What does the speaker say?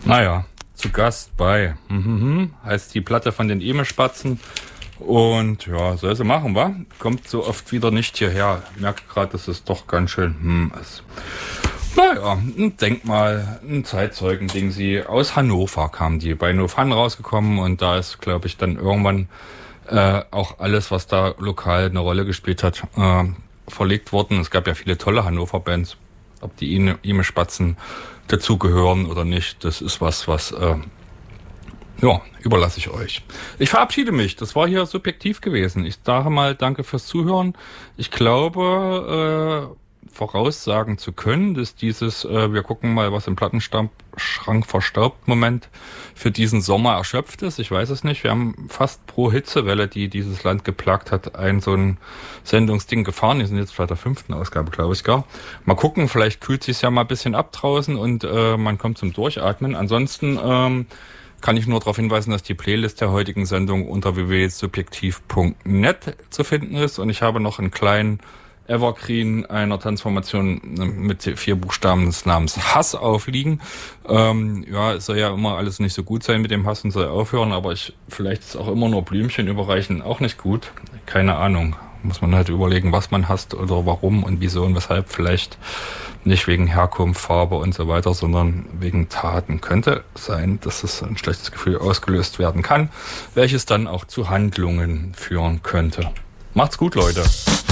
Naja, zu Gast bei heißt die Platte von den Eme-Spatzen. Und ja, soll sie machen, wa? Kommt so oft wieder nicht hierher. Ich merke gerade, dass es doch ganz schön ist. Naja, ein Denkmal, ein Zeitzeugen-Ding. Sie aus Hannover kam die bei No Fun rausgekommen und da ist, glaube ich, dann irgendwann auch alles, was da lokal eine Rolle gespielt hat, verlegt worden. Es gab ja viele tolle Hannover-Bands. Ob die Eme-Spatzen dazugehören oder nicht, das ist was überlasse ich euch. Ich verabschiede mich. Das war hier subjektiv gewesen. Ich sage mal danke fürs Zuhören. Ich glaube, voraussagen zu können, dass dieses wir gucken mal, was im Plattenschrank verstaubt Moment für diesen Sommer erschöpft ist. Ich weiß es nicht. Wir haben fast pro Hitzewelle, die dieses Land geplagt hat, so ein Sendungsding gefahren. Die sind jetzt bei der 5. Ausgabe, glaube ich, gar. Mal gucken, vielleicht kühlt sich's ja mal ein bisschen ab draußen und man kommt zum Durchatmen. Ansonsten kann ich nur darauf hinweisen, dass die Playlist der heutigen Sendung unter www.subjektiv.net zu finden ist. Und ich habe noch einen kleinen Evergreen einer Transformation mit 4 Buchstaben des Namens Hass aufliegen. Es soll ja immer alles nicht so gut sein mit dem Hass und soll aufhören, aber vielleicht ist auch immer nur Blümchen überreichen auch nicht gut. Keine Ahnung. Muss man halt überlegen, was man hasst oder warum und wieso und weshalb. Vielleicht nicht wegen Herkunft, Farbe und so weiter, sondern wegen Taten. Könnte sein, dass es ein schlechtes Gefühl ausgelöst werden kann, welches dann auch zu Handlungen führen könnte. Macht's gut, Leute.